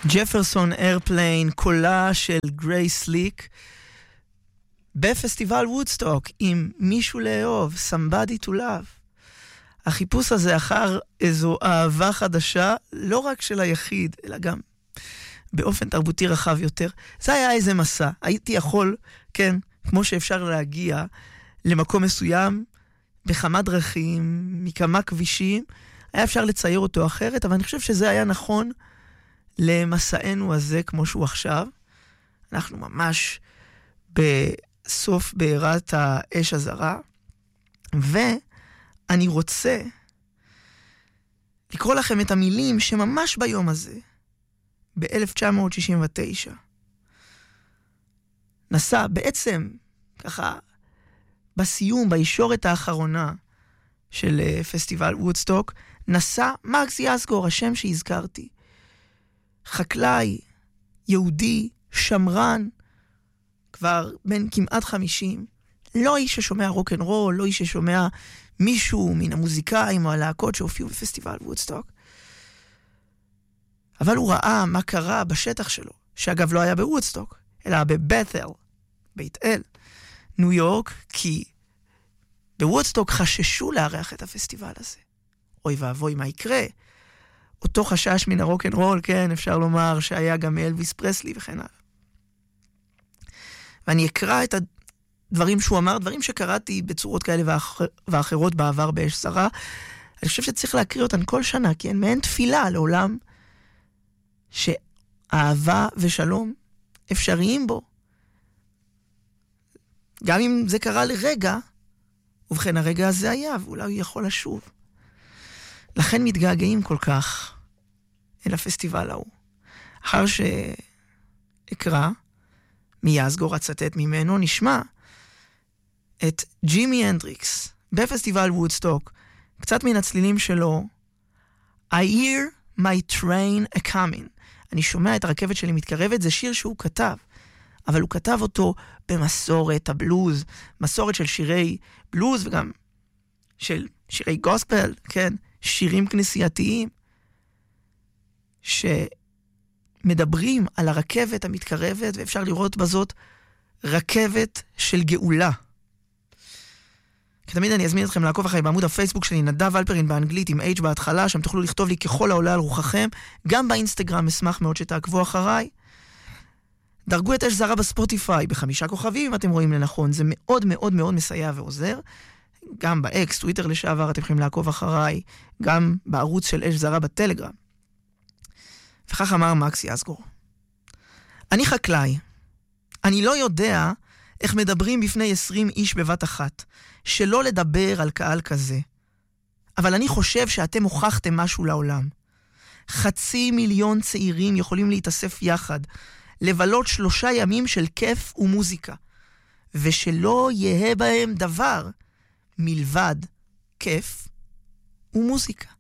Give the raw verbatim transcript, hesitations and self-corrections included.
ג'פרסון איירפליין, קולה של גרייס ליק, בפסטיבל וודסטוק, עם מישהו לאהוב, somebody to love. החיפוש הזה אחר איזו אהבה חדשה, לא רק של היחיד, אלא גם באופן תרבותי רחב יותר. זה היה איזה מסע. הייתי יכול, כן, כמו שאפשר להגיע למקום מסוים, בכמה דרכים, מכמה כבישים, היה אפשר לצייר אותו אחרת, אבל אני חושב שזה היה נכון למסענו הזה כמו שהוא עכשיו. אנחנו ממש בסוף בעירת האש הזרה, ואני רוצה לקרוא לכם את המילים שממש ביום הזה, ב-אלף תשע מאות שישים ותשע, נסע בעצם ככה בסיום, בישורת האחרונה של פסטיבל וודסטוק, נסע מרקס יסגור, השם שהזכרתי. חקלאי, יהודי, שמרן, כבר בין כמעט חמישים, לא איש ששומע רוק'נ'רול, לא איש ששומע מישהו מן המוזיקאים או הלהקות שהופיעו בפסטיבל וודסטוק. אבל הוא ראה מה קרה בשטח שלו, שאגב לא היה בוודסטוק, אלא בבת'ל, בית אל, ניו יורק, כי בוודסטוק חששו לארח את הפסטיבל הזה. אוי ואבוי, מה יקרה? אותו חשש מן הרוק'נ'רול, כן, אפשר לומר שהיה גם אלוויס פרסלי וכן הלאה. ואני אקרא את הדברים שהוא אמר, דברים שקראתי בצורות כאלה ואח... ואחרות בעבר באש זרה. אני חושב שצריך להקריא אותן כל שנה, כי הן מעין תפילה לעולם שאהבה ושלום אפשריים בו. גם אם זה קרה לרגע, ובכן הרגע הזה היה, ואולי הוא יכול לשוב. לכן מתגעגעים כל כך אל הפסטיבל ההוא. אחר שאקרא, מיסגור אצטט ממנו, נשמע את ג'ימי הנדריקס בפסטיבל וודסטוק, קצת מן הצלילים שלו, I hear my train a coming. אני שומע את הרכבת שלי מתקרבת, זה שיר שהוא כתב, אבל הוא כתב אותו במסורת הבלוז, מסורת של שירי בלוז וגם של שירי גוספל, כן, שירים כנסייתיים, שמדברים על הרכבת המתקרבת, ואפשר לראות בזאת רכבת של גאולה. כתמיד אני אזמין אתכם לעקוב אחרי בעמוד הפייסבוק שלי, נדב אלפרין באנגלית עם H בהתחלה, שם תוכלו לכתוב לי ככל העולה על רוחכם, גם באינסטגרם אשמח מאוד שתעקבו אחריי. דרגו את אש זרה בספוטיפיי בחמישה כוכבים אם אתם רואים לנכון, זה מאוד מאוד מאוד מסייע ועוזר. גם באקס, טוויטר לשעבר, אתם יכולים לעקוב אחריי, גם בערוץ של אש זרה בטלגרם. וכך אמר מקס יסגור. אני חקלאי. אני לא יודע איך מדברים בפני עשרים איש בבת אחת, שלא לדבר על קהל כזה. אבל אני חושב שאתם הוכחתם משהו לעולם. חצי מיליון צעירים יכולים להתאסף יחד, לבלות שלושה ימים של כיף ומוזיקה, ושלא יהיה בהם דבר מלבד כיף ומוזיקה.